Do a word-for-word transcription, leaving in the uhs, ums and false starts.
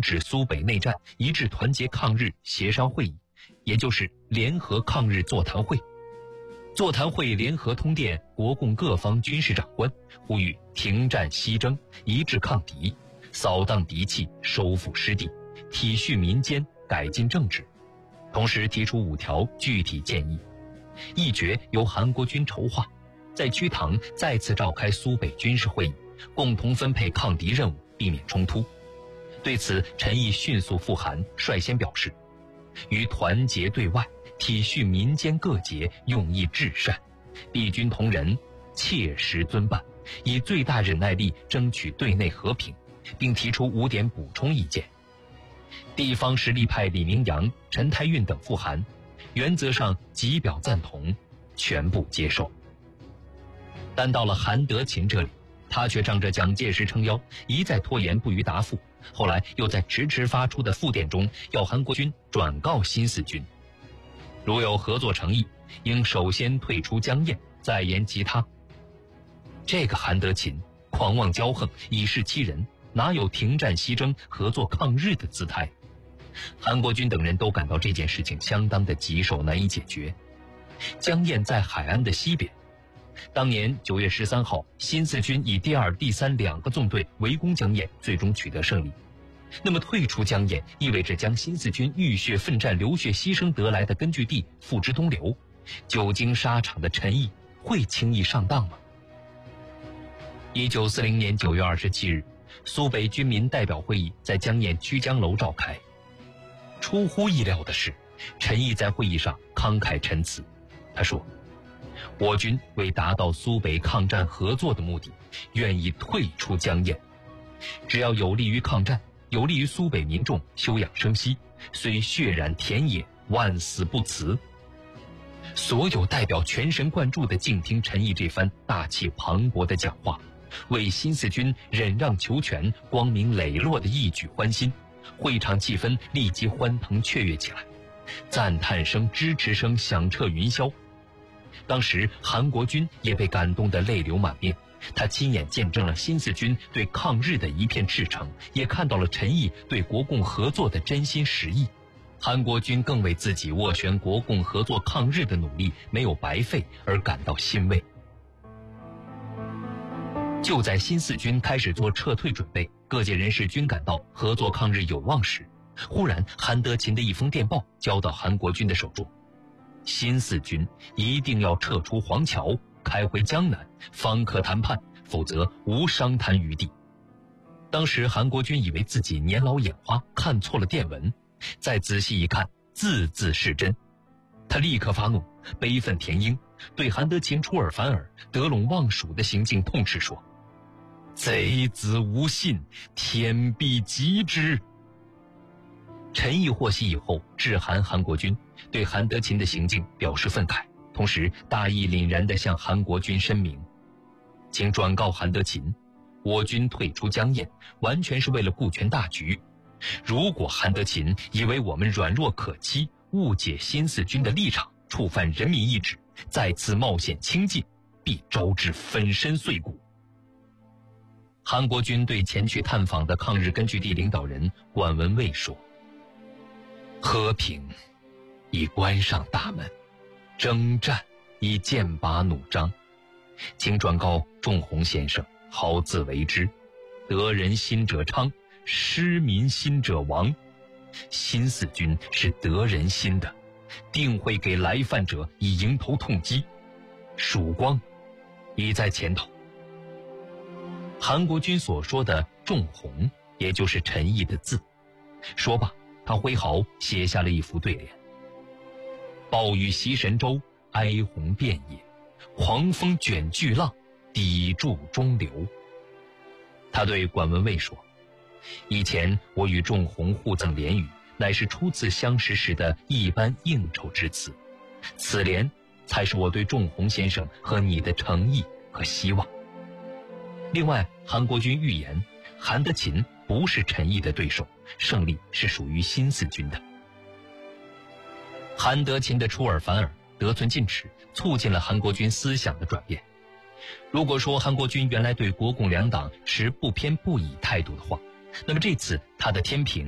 止苏北内战、一致团结抗日协商会议，也就是联合抗日座谈会。座谈会联合通电国共各方军事长官，呼吁停战息争，一致抗敌，扫荡敌气，收复失地，体恤民间，改进政治。同时提出五条具体建议。议决由韩国军筹划，在瞿塘再次召开苏北军事会议，共同分配抗敌任务，避免冲突。对此，陈毅迅速复函，率先表示，于团结对外，体恤民间各节，用意至善，必军同仁切实遵办，以最大忍耐力争取对内和平，并提出五点补充意见。地方实力派李明阳、陈太运等复函，原则上极表赞同，全部接受。但到了韩德勤这里，他却仗着蒋介石撑腰，一再拖延不予答复，后来又在迟迟发出的复电中要韩国军转告新四军，如有合作诚意，应首先退出江堰，再言其他。这个韩德勤狂妄骄横，以势欺人，哪有停战息争、合作抗日的姿态？韩国军等人都感到这件事情相当的棘手，难以解决。江堰在海岸的西边，当年九月十三号，新四军以第二、第三两个纵队围攻江堰，最终取得胜利。那么退出江堰，意味着将新四军浴血奋战、流血牺牲得来的根据地付之东流。久经沙场的陈毅会轻易上当吗？一九四零年九月二十七日，苏北军民代表会议在江堰曲江楼召开。出乎意料的是，陈毅在会议上慷慨陈词。他说，我军为达到苏北抗战合作的目的，愿意退出江堰。只要有利于抗战，有利于苏北民众休养生息，虽血染田野，万死不辞。所有代表全神贯注地静听陈毅这番大气磅礴的讲话，为新四军忍让求全、光明磊落的一举欢心。会场气氛立即欢腾雀跃起来，赞叹声、支持声响彻云霄。当时韩国军也被感动得泪流满面，他亲眼见证了新四军对抗日的一片赤诚，也看到了陈毅对国共合作的真心实意。韩国军更为自己斡旋国共合作抗日的努力没有白费而感到欣慰。就在新四军开始做撤退准备，各界人士均感到合作抗日有望时，忽然韩德勤的一封电报交到韩国军的手中，新四军一定要撤出黄桥，开回江南，方可谈判，否则无商谈余地。当时韩国军以为自己年老眼花，看错了电文，再仔细一看，字字是真。他立刻发怒，悲愤填膺，对韩德勤出尔反尔、得陇望蜀的行径痛斥说，贼子无信，天必击之。陈毅获悉以后，致函韩国军，对韩德勤的行径表示愤慨，同时大义凛然地向韩国军申明，请转告韩德勤，我军退出江堰完全是为了顾全大局。如果韩德勤以为我们软弱可欺，误解新四军的立场，触犯人民意志，再次冒险轻进，必招致粉身碎骨。韩国军对前去探访的抗日根据地领导人管文蔚说，和平已关上大门，征战已剑拔弩张，请转告仲洪先生，好自为之，得人心者昌，失民心者亡。新四军是得人心的，定会给来犯者以迎头痛击，曙光已在前头。韩国军所说的仲洪，也就是陈毅的字。说罢，他挥毫写下了一副对联：暴雨袭神州，哀鸿遍野，狂风卷巨浪，砥柱中流。他对管文蔚说，以前我与仲洪互赠联语，乃是初次相识时的一般应酬之词，此联才是我对仲洪先生和你的诚意和希望。另外，韩国军预言韩德勤不是陈毅的对手，胜利是属于新四军的。韩德勤的出尔反尔、得寸进尺，促进了韩国军思想的转变。如果说韩国军原来对国共两党持不偏不倚态度的话，那么这次他的天平